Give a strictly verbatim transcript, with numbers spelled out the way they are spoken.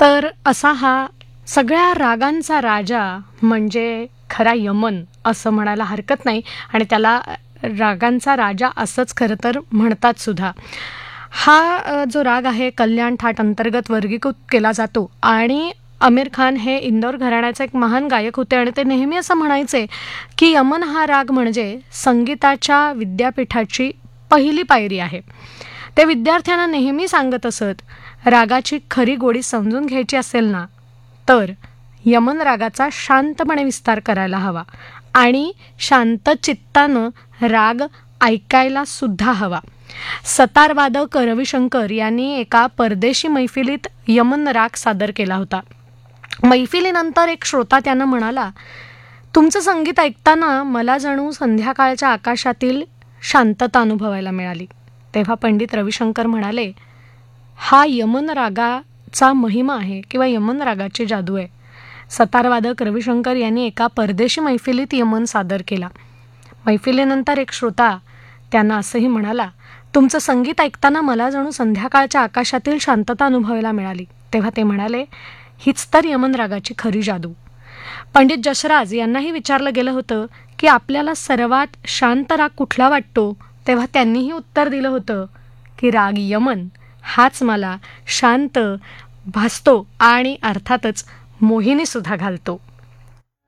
तर असा हा सगळ्या रागांचा राजा म्हणजे खरा यमन असं म्हणायला हरकत नाही, आणि त्याला रागांचा राजा असंच खरं तर म्हणतात सुद्धा. हा जो राग आहे कल्याण थाट अंतर्गत वर्गीकृत केला जातो, आणि आमिर खान हे इंदौर घराण्याचे एक महान गायक होते, आणि ते नेहमी असं म्हणायचे की यमन हा राग म्हणजे संगीताच्या विद्यापीठाची पहिली पायरी आहे. ते विद्यार्थ्यांना नेहमी सांगत असत, रागाची खरी गोडी समजून घ्यायची असेल ना, तर यमन रागाचा शांतपणे विस्तार करायला हवा, आणि शांत चित्तानं राग ऐकायला सुद्धा हवा. सतारवादक रविशंकर यांनी एका परदेशी मैफिलीत यमन राग सादर केला होता. मैफिलीनंतर एक श्रोता त्यांना म्हणाला, तुमचं संगीत ऐकताना मला जणू संध्याकाळच्या आकाशातील शांतता अनुभवायला मिळाली. तेव्हा पंडित रविशंकर म्हणाले, हा यमन रागाचा महिमा आहे किंवा यमन रागाची जादू आहे. सतारवादक रविशंकर यांनी एका परदेशी मैफिलीत यमन सादर केला. मैफिलीनंतर एक श्रोता त्यांना असंही म्हणाला, तुमचं संगीत ऐकताना मला जणू संध्याकाळच्या आकाशातील शांतता अनुभवायला मिळाली. तेव्हा ते म्हणाले, हीच तर यमन रागाची खरी जादू. पंडित जसराज यांनाही विचारलं गेलं होतं की आपल्याला सर्वात शांत राग कुठला वाटतो, तेव्हा त्यांनीही उत्तर दिलं होतं की राग यमन हाच मला शांत भासतो आणि अर्थातच मोहिनीसुद्धा घालतो.